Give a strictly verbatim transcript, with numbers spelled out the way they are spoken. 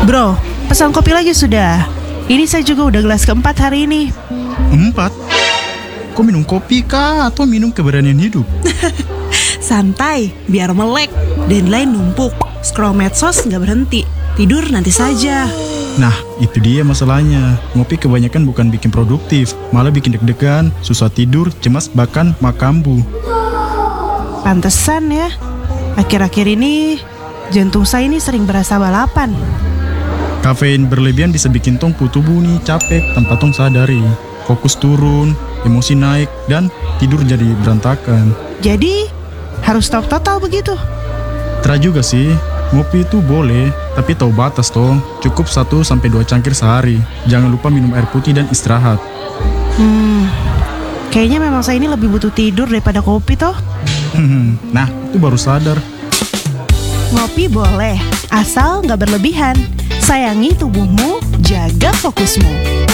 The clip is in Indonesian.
Bro, pesan kopi lagi sudah. Ini saya juga udah gelas keempat hari ini. Empat? Kok minum kopi kah atau minum keberanian hidup? Santai, biar melek. Deadline numpuk. Scroll medsos nggak berhenti. Tidur nanti saja. Nah, itu dia masalahnya. Ngopi kebanyakan bukan bikin produktif, malah bikin deg-degan, susah tidur, cemas, bahkan makambu. Pantesan ya. Akhir-akhir ini jantung saya ini sering berasa balapan. Kafein berlebihan bisa bikin tong tubuh nih capek tanpa tong sadari. Fokus turun, emosi naik, dan tidur jadi berantakan. Jadi harus stop total begitu. Tra juga sih, ngopi itu boleh, tapi tahu batas toh. Cukup satu sampai dua cangkir sehari. Jangan lupa minum air putih dan istirahat. Hmm, kayaknya memang saya ini lebih butuh tidur daripada kopi toh. Nah, itu baru sadar. Ngopi boleh, asal nggak berlebihan. Sayangi tubuhmu, jaga fokusmu.